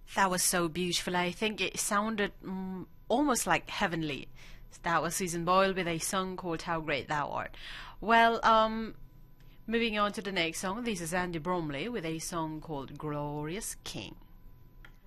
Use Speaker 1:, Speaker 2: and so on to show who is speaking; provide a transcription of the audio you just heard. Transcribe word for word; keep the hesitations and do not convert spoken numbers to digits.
Speaker 1: That was so beautiful. I think it sounded mm, almost like heavenly. That was Susan Boyle with a song called How Great Thou Art. Well, um, moving on to the next song, this is Andy Bromley with a song called Glorious King.